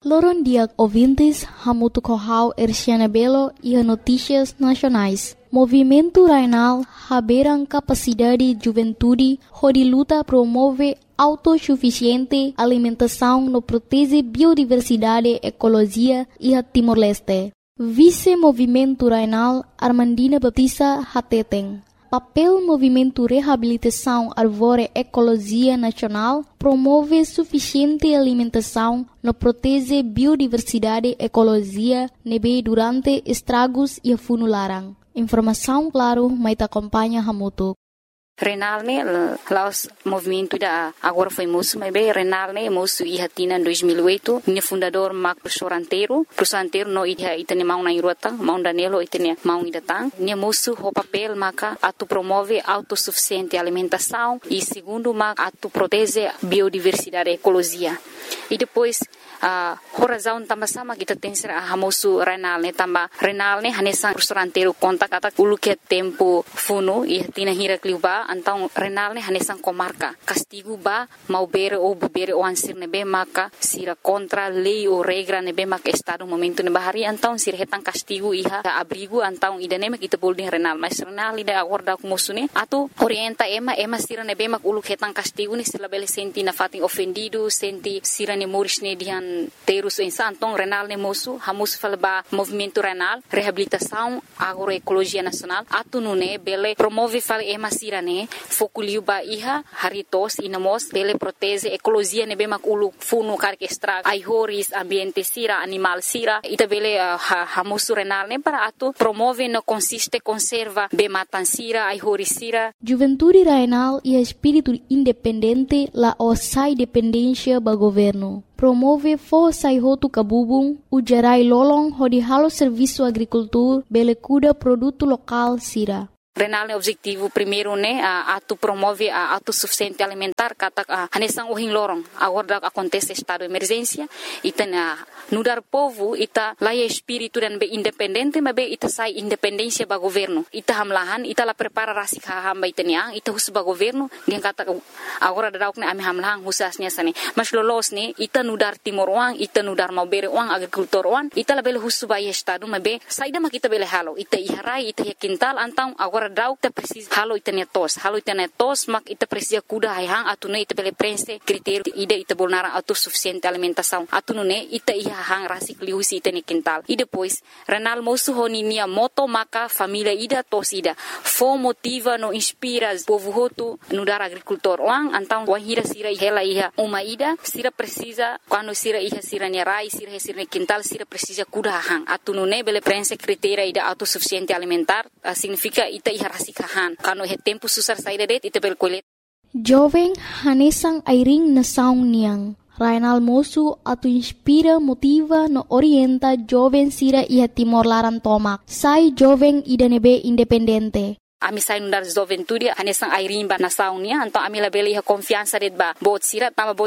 Loron dia ouvintes, Hamutu Kohau Erciana Belo e a Notícias Nacionais. Movimento Rainal haberam capacidade de juventude, onde luta promove autossuficiente alimentação no protege biodiversidade, ecologia e a Timor-Leste. Vice-Movimento Rainal Armandina Baptista Hateteng. Papel Movimento Reabilitação Arvore Ecologia Nacional promove suficiente alimentação no protege biodiversidade ecologia nebe durante estragos e funularan. Informação claro, mas acompanha Hamutu. Renal ne laos movimento da agora foi moço, mas bem Renal ne moço e hatina em 2008, ne fundador Mac professor anteiro no itane mau na irota, mau Danilo itane mau idatang, ne moço o papel maca atu promove autossuficiente alimentação e segundo mac atu protege biodiversidade ecologia. E depois a razão também sama kita tem ser a moço Renal ne tamba Renal ne hanesan professor anteiro conta kata ulu que tempo funo e hatina hira kliuba então Renal ne hanesan comarca castigo ba mau bere o ansir nebe maka sira contra lei ou regra nebe maka estado momento ne bahari então sira hetan castigo iha abrigo então idane mak kita bolding Renal mas Renal ida acorda com moço ne atu orienta ema sira nebe mak ulu hetan castigo ne sila bele senti na fatin ofendido senti sira ne moris ne dihan terus então Renal ne moço hamus falba movimento Renal reabilitação agroecologia nacional atu nune bele promove fal ema sira ne fokuliu ba iha haritos inamos bele protege ecologia nebe mak ulu funu karke extra ai horis ambiente sira animal sira ita bele hamusu Renal ne para atu promove no consiste conserva be matan sira ai horis sira. Juventude Rainal e espírito independente la osai dependência ba governo. Promove força e roto cabubung, o gerai lolong hodi halo serviço agricultura bele cuida produto local sira. Renal ne objetivo primeiro ne atu promove a autossuficiente alimentar kata hanesan ohin lorong agora acontece estado de emergência ita nudar povo ita laia espírito dan be independente mas be ita sai independência ba governo ita hamlahan ita la prepara rasik hamba itania ita hus ba governo dia kata agora dauk ne ami hamlahan husasnya sane mas lolos ne ita nudar timor wang ita nudar mau bere wang agricultor wang ita la bele hus ba estado mas be saida makita bele halo ita iharai ita quintal antang agora dauk ta precisa halo itania tos mak ita precisa kuda hang atune ita bele prense critério ida ita bolnara autossuficiente alimentação atune ita iha hang rasik liusi itani quintal e depois Renal moço honinia moto maka família ida tos ida fo motiva no inspira povo hotu no dar agricultor wang antang wahira sira hela iha uma ida sira precisa quando sira iha sira ne rai sira quintal sira precisa kuda hang atune bele prense critério ida autossuficiente alimentar significa ita iha rasik hang kano he tempo susar saída det ita bel kolet jovem hanesang airing na saung niang Rainal moço atu inspira, motiva, no orienta jovem sira iha Timor Laran tomak. Sai jovem ida nebe independente. Ami sai nundar juventude hanesan airin ba nasaun nia então ami la bele iha confiança det ba bot sira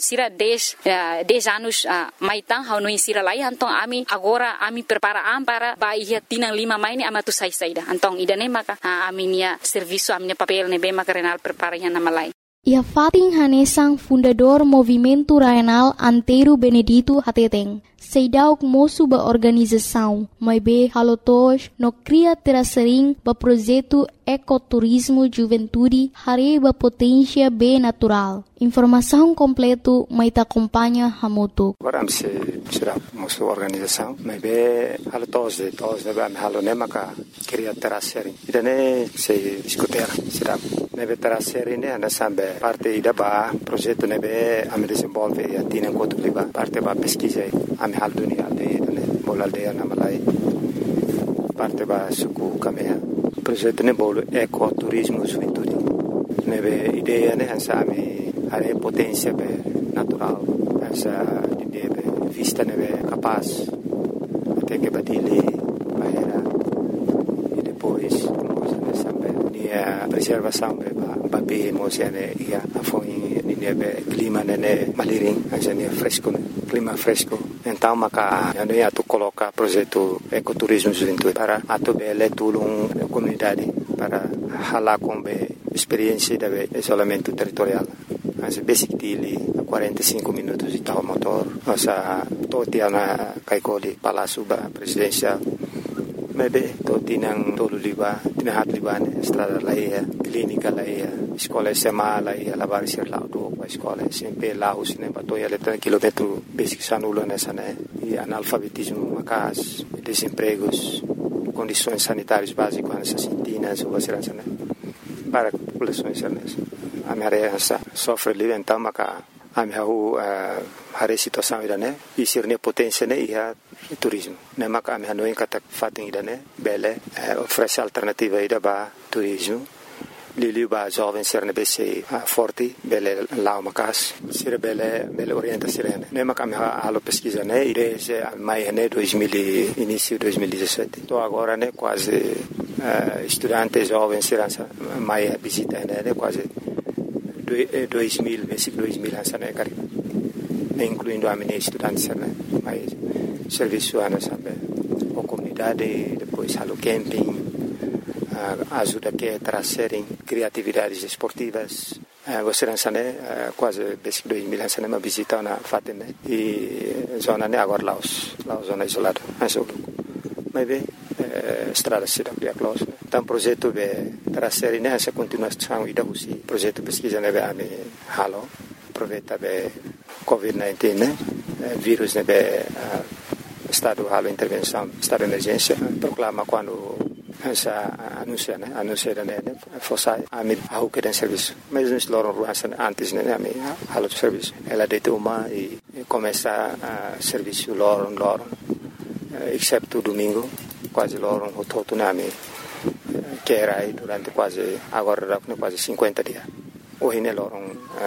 10 anos maitang hau no insira lai então ami agora ami prepara para ba iha tinang 5 mai ni amatu sai saida então ida ne maka ami nia serviço ami papel ne be maka Renal prepara nya nama lai. Ia Fatin Hanesang, fundador Movimento Rainal Anteiro Benedito Hateteng. Seidauk moço ba organização, mas be halotos no cria terasering ba projeto ecoturismo juventude hare ba potência be natural. Informação completo mas ta acompanha Hamutu. Agora se será moço organização, mas be halotos de ba halone maka cria terasering. Idane se escutar será nebe terasering ne ana sambe parte ida ba projeto nebe am desenvolve e atina enquanto liba parte ba pesquisa hal dunia alde bol aldeia na Malai parte ba suku kamea projeto ne bol ecoturismo juventude nebe ideia ne ansami are potência be natural essa ideia be vista nebe capaz até que batile bahera e depois nessa be a preservação be ba be mosiane ia afoi nebe clima ne maliring asa ne fresco clima fresco. Então, maka eu atu coloca projeto ecoturismo juventude para atu bele tulung comunidade para hala com experiência de isolamento territorial. As basic dili 45 minutos de tal motor, nossa to tiana kaikoli palácio ba presidencial mebe to tinang tolu liba tinahat libane estrada laia clínica laia escola SMA laia lavar ser lá do a escola sempre lá os ne bato ia letra quilômetro basic sanulo nessa né e analfabetismo macas desempregos condições sanitárias básicas nessa sintinas ou assim né para a população a minha área sofre ali então maca a minha a situação ida né e ser ne potência né e a turismo né maca a minha não encata fatem ida né bele oferece alternativa ida ba turismo Lili ba jovem ser ne bese forte bele lá uma casa ser bele orienta sirene né maca a minha alo pesquisa né e desde maio né 2000 início 2017 tô agora né quase estudantes jovens serança maio visita né quase 2000 versículo 2000 hansane kari incluindo a minha estudantes né mas serviço ana sabe a comunidade depois halo camping ajuda que trazerem criatividades esportivas você né quase versículo 2000 hansane uma visita na Fatima e zona né agora lá zona isolada mas bem estrada cidade a close então projeto de trazer nessa continuação e da usi projeto pesquisa né a me halo aproveita be COVID-19 né vírus né be estado halo intervenção estado de emergência proclama quando essa anuncia né fosse a me ao que tem serviço mas nós loram ruas antes né a me halo serviço ela deita uma e começa a serviço loram exceto domingo quase loram o todo nome que era aí durante quase agora quase 50 dias hoje ne loram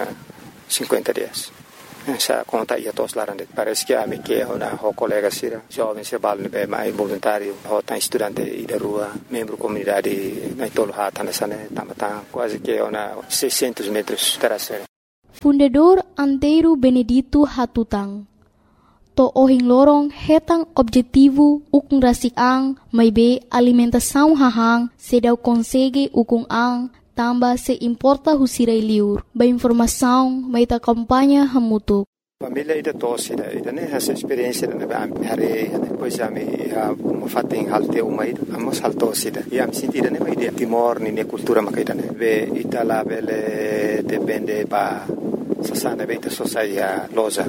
50 dias essa conta ia todos lá parece que a me que uma colega sira jovem se balne be mais voluntário ou tá estudante e da rua membro comunidade na tolo hata nessa né tamata quase que uma 600 metros terceira Fundador Antero Benedito Hatutang to ohing lorong hetang objetivo ukung rasik-ang may be alimentação hahang sedaw konsege ukung ang tamba se importa husiray liur ba informação may ta kampanya hamutuk família ida tosse ida né essa experiência né ba hare depois a me fating halte uma ida amos haltosse ida e am sentida né ida timor ni cultura makaida né be itala bele depende ba sasana be ita sociedade loja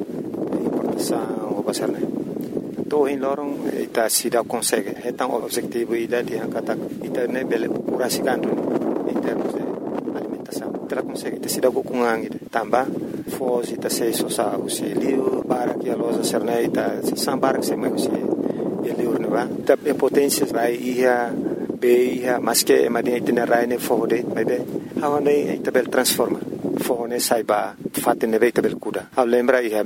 o pasar né to in lorong ita sida consegue hetang objetivo ida dia kata ita ne bele curasikan em termos de alimentação ita consegue ita sida kukungang ida tamba foz ita se sosa usi liu para que a loja serna ita sambar que se mai usi liu ne ba ita potência vai ia be ia mas que madia ita rai ne fode mai be hawane ita bel transforma fone saiba fatte ne veita bel kuda a lembra ia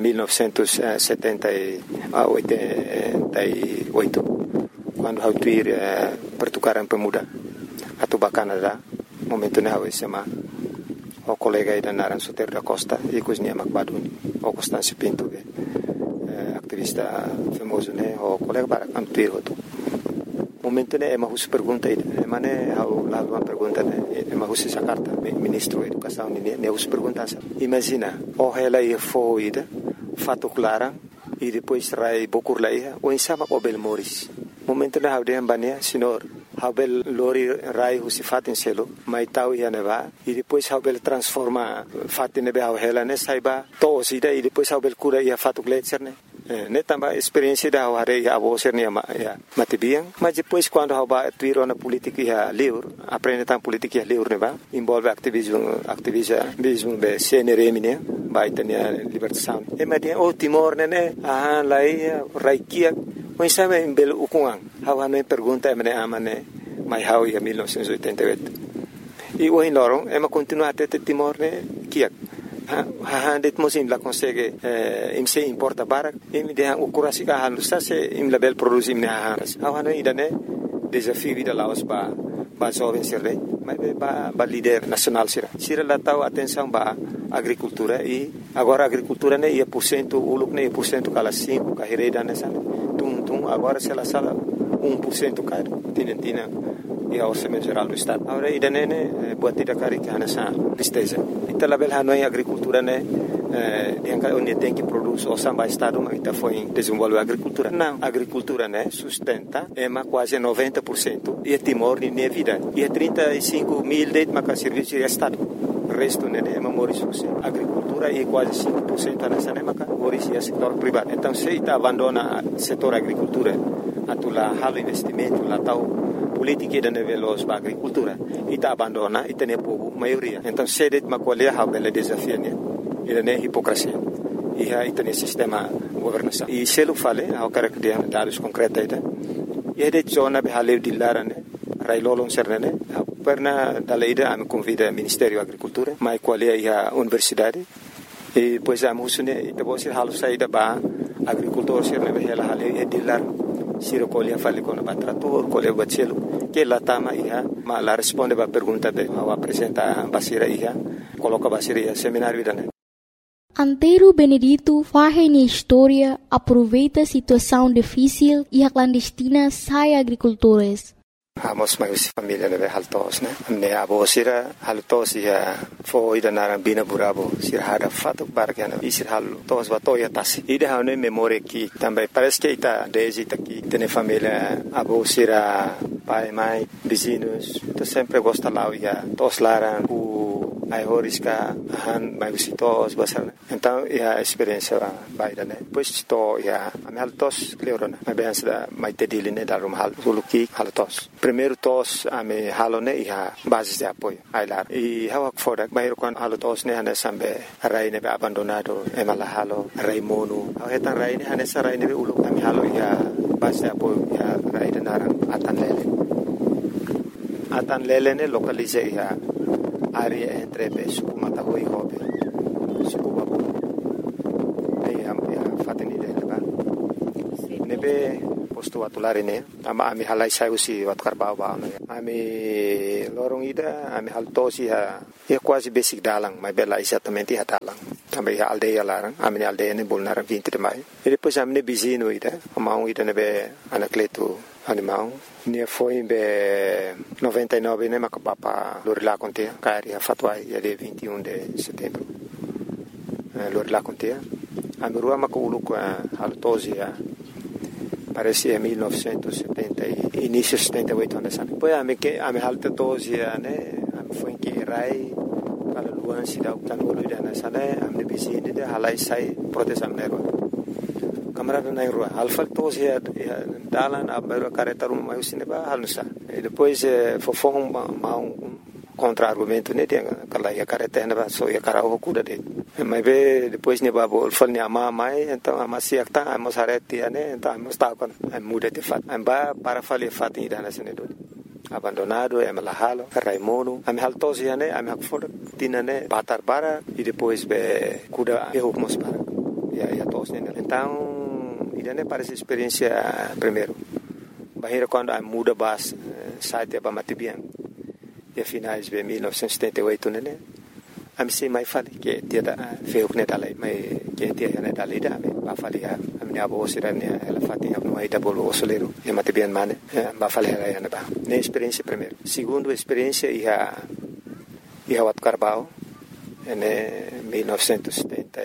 1978 quando hau tuir pertukaran pemuda atau Canada momento ne hau SMA o colega ida naran Soter da Costa e cozinha Macbaduni o Constâncio Pinto activista famoso ne o colega para antuir hotu momento ne ema hus pergunta ida mane hau la uma pergunta ne ema hus essa carta ministro da educação ne hus pergunta imagina o ela ia foi ida fato clara e depois rai bokur laia o insama o bel moris momento ne hau de ambania senhor hau bel lori rai hus fatin selo mai tau ia neva e depois hau bel transforma fatin ne hau ela ne saiba to sida e depois hau bel cura ia fato gletser ne também experiência da hare a você ne matibiang mas depois quando haba tuiro na política ia livre aprende tam política ia livre ne ba envolve ativismo be CNRM ne ba itania libertação e madia o Timor ne lai raikia mas sabe em belo ukuang hawa ne pergunta me amane mai hau ia 1988 e o em lorong ema continua até Timor ne kiak det mosim la consegue im se importa barak im de o curasi ka halu sa se im label produce im ne hanas awana idane desafio da laos ba jovem sirre mas ba líder nacional sira la tau atenção ba agricultura e agora agricultura ne ia % uluk ne % kala 5 ka hereda nessa tum agora se la sala 1% caro tina e a orçamento geral do estado agora idane ne buat tidak kari kana sa listeza ita label hanoi agricultura ne onde tem que produzir o samba estado mas está foi desenvolver a agricultura não a agricultura né sustenta é quase 90% e Timor nem vida e 35 mil de mas serviço de estado o resto né é memorizoso agricultura é quase 5% nessa né mas o setor privado então se está abandona o setor agricultura atula halo investimento lá tal política da nível da agricultura e está abandona e tem pouco maioria então se det macolher a bela desafio né ele é hipocrisia e aí tem sistema governação e se ele fala ao cara que tem dados concretos e é de zona de haleu de lara né railolong serne perna daleida am convida Ministério da Agricultura mai quali a universidade e pois a musune e depois halu saída ba agricultor serne hela haleu e de lar siro colia fale con trator colia bacelo que la tama ia ma la responde ba pergunta de ao apresenta basira ia coloca basira ia seminário da Antero Benedito faz na história, aproveita a situação difícil e a clandestina sai agricultores. Amos mais família né haltos né me abo sira haltos ia foi da narambina burabo sira hada fato bargana e sira haltos batoya tasi ida hane memória que também parece que está desde aqui tem família abo sira pai mãe vizinhos tu sempre gosta lá ia tos laran ai horiska han mai visitos basar então a experiência vai da né depois to ia am haltos cleorona mas bem da mai tedili né da rum hal suluki haltos primeiro tos ame halone ia base de apoio ai lá e hawak fodak bairo kon haltos ne hane sambe rai ne abandonado emala halo rai monu hetan rai ne hane sarai ne ulu ame halo ia base de apoio ia rai de naran atan lele ne localize ia área entre suku matahui hobe suku babu ai am fateni de leba nebe posto atulare ne ama ami halai sausi wat karbau ba ami lorong ida ami haltosi ha e quase basic dalang mai bela exatamente ha dalang também a aldeia larang ami aldeia ne bolnar 20 de maio e depois ami ne bizino ida ama ida nebe anacleto animal ne foi be 99 né macapapa lorila conte cari a fatwa ia de 21 de setembro lorila conte a rua maculu com a altosia parecia 1970 início 78 anos depois a me alta tosia né foi que rai para luan sida utan olida na sana amne bisini de halai sai protesam nero camarada na rua alfa tosia dalan abero careta rum mais cineba halnusa depois fofong contra-argumento né tem aquela ia careta na só ia cara o cuda de mas ve depois ne babo fal ne ama mai então ama siakta ama sareti né então ama sta con muda de fat amba para fale fat ida na sene do abandonado é malahalo raimono am haltosia né am hakfor tinane batar bara e depois be cuda eu mos para ia tos né então ida né parece experiência primeiro bahira quando a muda bas site ba matibian e finais de 1978 né am se mai fale que dia da feu né dalai mai que dia né dalai da ba fale a minha avó sirane ela fatinha no aí da bolo soleiro e matibian mane ba fale ela né ba né experiência primeiro segundo experiência ia wat Carbau né 1970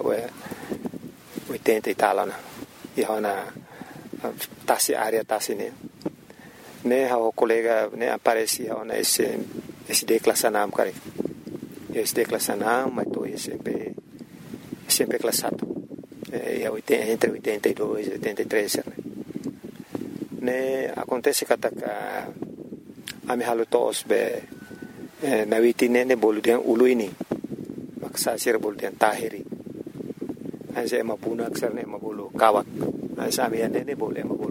80 e tal né e ona tasi área tasi né o colega né aparecia ona esse declassanam cara esse declassanam mas tô sempre classado entre 82 e 83 né acontece que a me halutos be na vitine ne boludian uluini maksa sir boludian tahiri anse mapuna aksarne mabulu kawak anse amiane ne boleh mabulu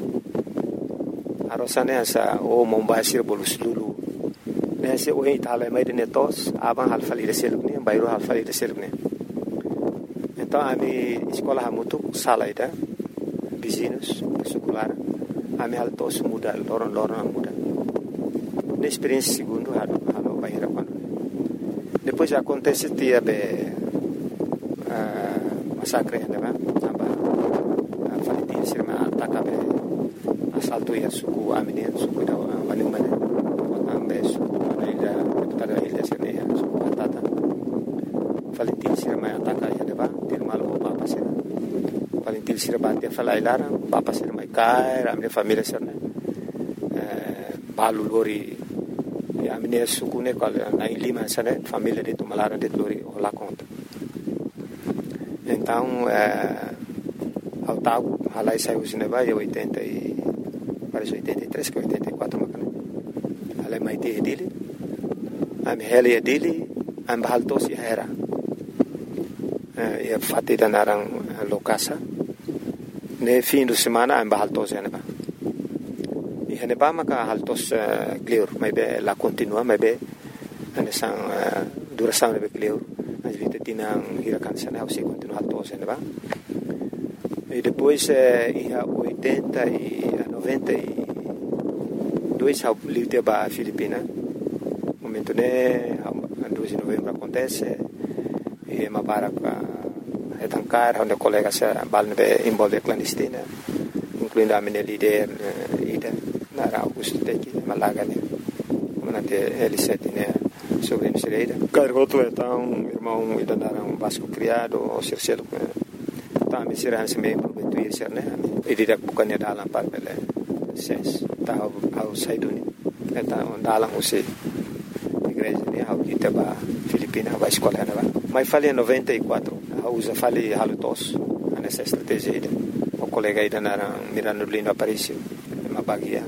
arosane asa o mombasir bolu sulu ne se o itala mai de netos aban halfali de selukne bayro halfali de selukne então ami escola hamutu salaida vizinhos secular ami haltos muda loron muda na experiência segundo halo bayra quando depois acontece dia be massacre né aba falitin sirma ataka be assalto ia suku aminen suku da manimane ambe suku na ilha tada ilha sene suku atata falitin sirma mai ataka ya deba tir malo papa sir paling til sir batia falai lara papa sir mai kai ramne família sir né balu lori ya amne sukune kal na lima sane família de tumalara de lori ola conta então ao tal halai sai usine vai 80 e parece 83 que 84 macana halai mai te dele am heli dele am bahaltos ya era ya fatida narang lokasa ne fim de semana am bahaltos ya neba e neba maka haltos clear mai be la continua mai be ane sang duração ne be clear as vite tinang hirakan sana o se continua haltos ya neba e depois ia 80 e 92 ao livre ba Filipina momento né 2 de novembro acontece e uma barca etancar onde colegas se balne envolve clandestina incluindo a minha líder ida na Augusto Teki Malaga né manante L7 né sobre Nigeria cargoto então irmão ida na Vasco criado o Circelo tá me será se me prometuir ser né e didak bukannya dalam parpele ses tahu au saiduni então dalam usi igreja né ao kita ba Filipina ba escola né ba mas falei 94 usa falei halutos nessa estratégia ida o colega ida na Mirano Lindo Aparício uma bagia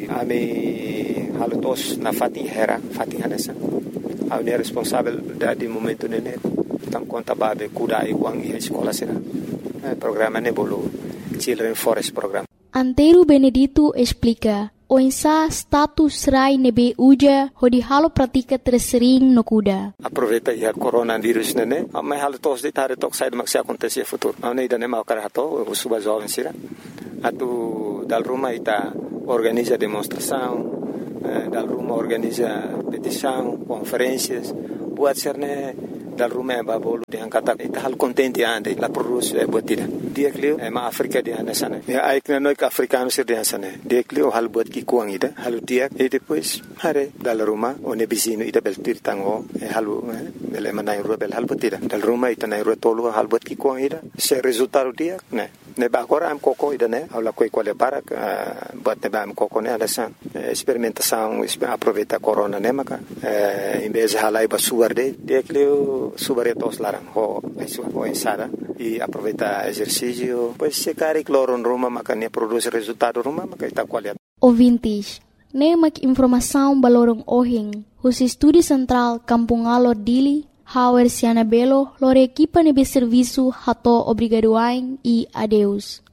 ami halutos na fatin hanessa a ne responsável da de momento nene tam conta babe kuda e wang e escola será programa nebolo Children Forest Program. Antero Benedito explica o insa status rai nebe uja hodi halo pratika tersering no kuda. Aproveita ya coronavírus nene, mas halo tos de tare tok sai maksi acontecer futuro. Ane ida nema karato, o suba jovem sira. Atu dal Roma ita organiza demonstração, dal Roma organiza petição, conferências, buat serne dal Roma babolo de angkata ita hal contente ande la produz botida. Dia klio ma Afrika di ana sana. Ya aikna noi ka africano sir di ana sana. Dia klio hal bot ki kuang ida, halu dia e depois hare dal Roma one bisino ida bel tirtango halu bele manai ro bel hal botida. Dal Roma ita nai ro tolu hal bot ki kuang ida. Se resultado dia ne ba agora am coco ida ne aula coi quale barak bot ne ba am coco ne alasan experimentação aproveita corona ne maka em vez halai ba suarde dia klio subaretos larang ho ensada e aproveita exercício pois se cari cloro em Roma maka ne produz resultado Roma maka ita qualidade. Ouvintes, nemak informação balorong ohing, os estúdio central Kampung Alor Dili, Hauer Siana Belo, lore equipa nebe serviço hato obrigadoain e adeus.